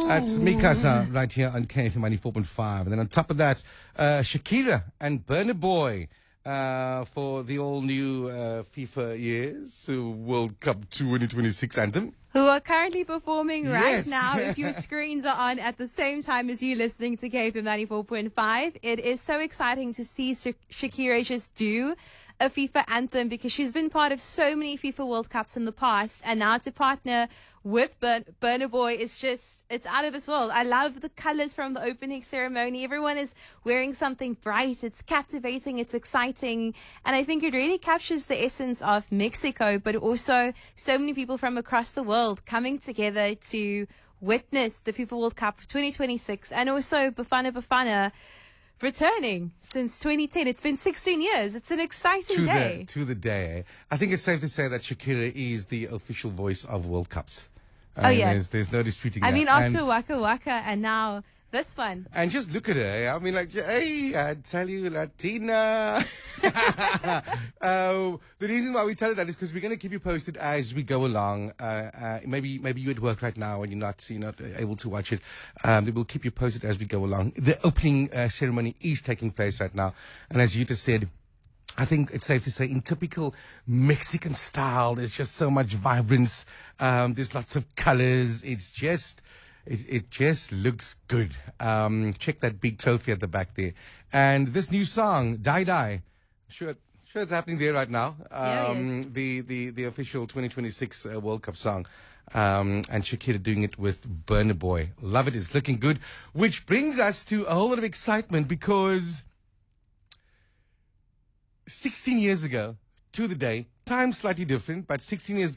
That's Mikasa right here on KFM 94.5. And then on top of that, Shakira and Burna Boy for the all-new FIFA Years World Cup 2026 anthem. Who are currently performing right Yes. now. If your screens are on at the same time as you listening to KFM 94.5, it is so exciting to see Shakira just do a FIFA anthem because she's been part of so many FIFA World Cups in the past, and now to partner with Burna Boy is just, it's out of this world. I love the colors from the opening ceremony. Everyone is wearing something bright. It's captivating. It's exciting. And I think it really captures the essence of Mexico, but also so many people from across the world coming together to witness the FIFA World Cup of 2026, and also Bafana returning since 2010. It's been 16 years. It's an exciting day. To the day. I think it's safe to say that Shakira is the official voice of World Cups. Yes. There's no disputing that. I mean, after Waka Waka and now this one. And just look at her. I mean, like, hey, I tell you, Latina. The reason why we tell you that is because we're going to keep you posted as we go along. Maybe you're at work right now and you're not able to watch it. We'll keep you posted as we go along. The opening ceremony is taking place right now. And as you just said, I think it's safe to say in typical Mexican style, there's just so much vibrance. There's lots of colors. It's just, it just looks good. Check that big trophy at the back there. And this new song, Die Die, sure it's happening there right now. The official 2026 World Cup song. And Shakira doing it with Burna Boy. Love it. It's looking good. Which brings us to a whole lot of excitement because 16 years ago to the day, time slightly different, but 16 years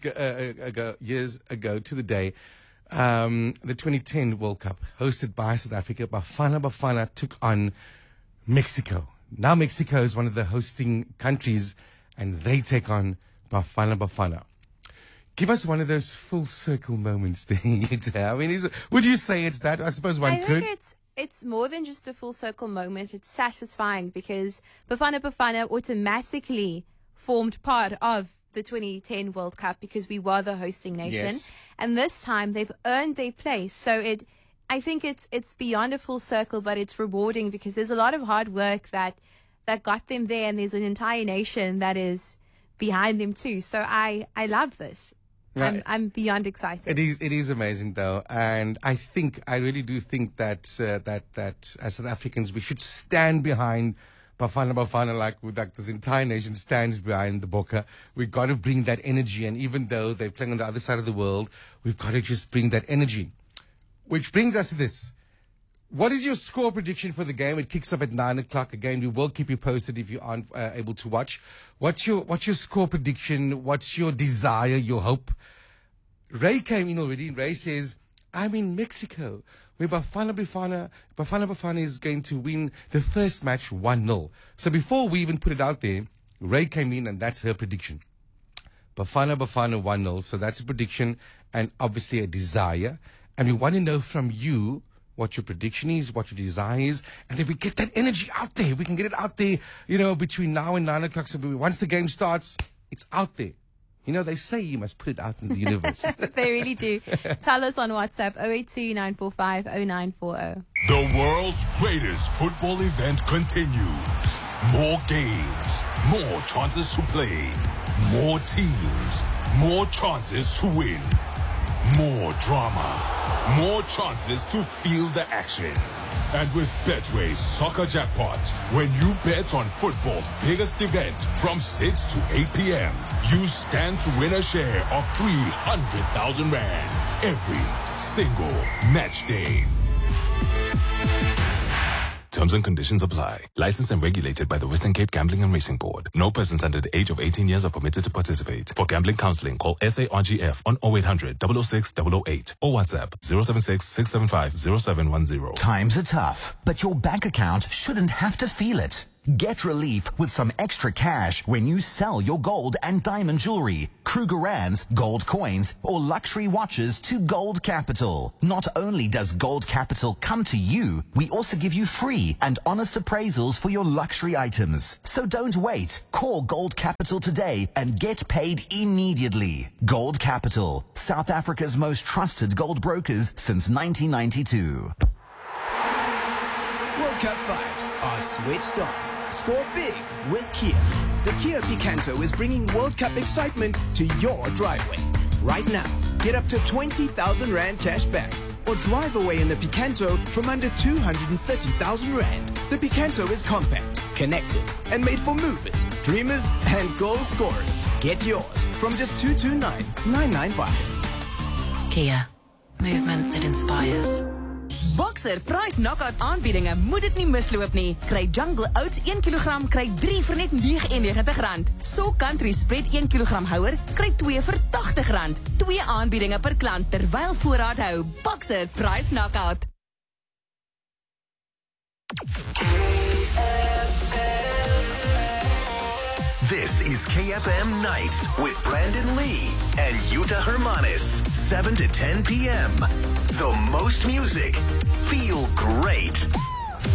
ago to the day, the 2010 World Cup, hosted by South Africa, Bafana took on Mexico. Now Mexico is one of the hosting countries, and they take on Bafana. Give us one of those full circle moments there. I mean, would you say it's that? I suppose one could. I think it's more than just a full circle moment. It's satisfying because Bafana automatically formed part of the 2010 World Cup because we were the hosting nation. Yes. And this time they've earned their place. So I think it's beyond a full circle, but it's rewarding because there's a lot of hard work that got them there, and there's an entire nation that is behind them too. So I love this. Right. I'm beyond excited. It is amazing though, and I really do think that as South Africans we should stand behind Bafana like this entire nation stands behind the Bokke. We've got to bring that energy, and even though they're playing on the other side of the world, we've got to just bring that energy. Which brings us to this. What is your score prediction for the game? It kicks off at 9 o'clock. Again, we will keep you posted if you aren't able to watch. What's your score prediction? What's your desire, your hope? Ray came in already. Ray says, I'm in Mexico, where Bafana is going to win the first match 1-0. So before we even put it out there, Ray came in and that's her prediction. Bafana 1-0. So that's a prediction and obviously a desire. And we want to know from you what your prediction is, what your desire is, and then we get that energy out there. We can get it out there, between now and 9 o'clock. So once the game starts, it's out there. They say you must put it out in the universe. They really do. Tell us on WhatsApp, 082-945-0940. The world's greatest football event continues. More games, more chances to play, more teams, more chances to win. More drama, more chances to feel the action. And with Betway's Soccer Jackpot, when you bet on football's biggest event from 6 to 8 p.m., you stand to win a share of 300,000 Rand every single match day. Terms and conditions apply. Licensed and regulated by the Western Cape Gambling and Racing Board. No persons under the age of 18 years are permitted to participate. For gambling counseling, call SARGF on 0800 006 008 or WhatsApp 076 675 0710. Times are tough, but your bank account shouldn't have to feel it. Get relief with some extra cash when you sell your gold and diamond jewelry, Krugerrands, gold coins, or luxury watches to Gold Capital. Not only does Gold Capital come to you, we also give you free and honest appraisals for your luxury items. So don't wait. Call Gold Capital today and get paid immediately. Gold Capital, South Africa's most trusted gold brokers since 1992. World Cup vibes are switched on. Score big with Kia. The Kia Picanto is bringing World Cup excitement to your driveway. Right now, get up to 20,000 Rand cash back or drive away in the Picanto from under 230,000 Rand. The Picanto is compact, connected, and made for movers, dreamers, and goal scorers. Get yours from just 229,995. Kia. Movement that inspires. Boxer Price Knockout aanbiedinge moet dit nie misloop nie. Kry Jungle Oats 1 kg, kry 3 vir net R99. Stok Country Spread 1 kg houer, kry 2 vir R80. 2 aanbiedinge per klant terwyl voorraad hou. Boxer Price Knockout. This is KFM Nights with Brandon Lee and Yuta Hermanis, 7 to 10 p.m. The most music. Feel great.